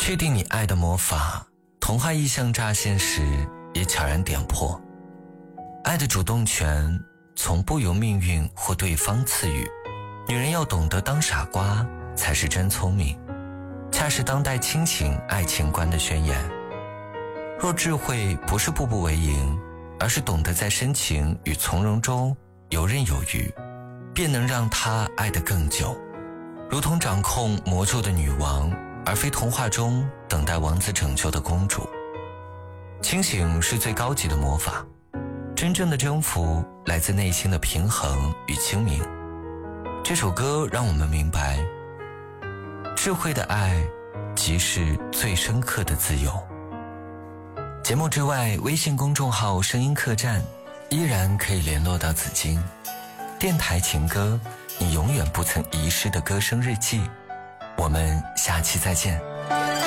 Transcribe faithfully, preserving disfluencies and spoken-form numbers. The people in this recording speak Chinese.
确定你爱的魔法，童话意象乍现时也悄然点破。爱的主动权从不由命运或对方赐予，女人要懂得当傻瓜才是真聪明，恰是当代亲情爱情观的宣言。若智慧不是步步为营，而是懂得在深情与从容中游刃有余，便能让她爱得更久，如同掌控魔咒的女王，而非童话中等待王子拯救的公主。清醒是最高级的魔法，真正的征服来自内心的平衡与清明。这首歌让我们明白，智慧的爱即是最深刻的自由。节目之外，微信公众号声音客栈依然可以联络到紫金。电台情歌，你永远不曾遗失的歌声日记。我们下期再见。